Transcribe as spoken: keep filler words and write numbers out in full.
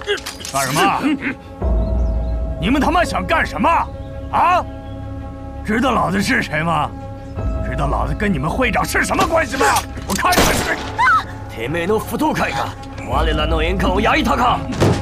干什么？你们他妈想干什么？啊？知道老子是谁吗？知道老子跟你们会长是什么关系吗？我看看是。 てめえの不当会が我らの演歌を焼いたか。